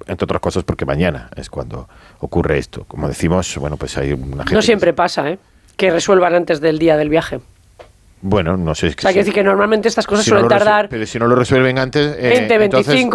entre otras cosas porque mañana es cuando ocurre esto. Como decimos, bueno, pues hay una gente... No siempre pasa, que resuelvan antes del día del viaje. Bueno, no sé. O sea, quiero decir que normalmente estas cosas suelen tardar... Pero si no lo resuelven antes... 20, 25...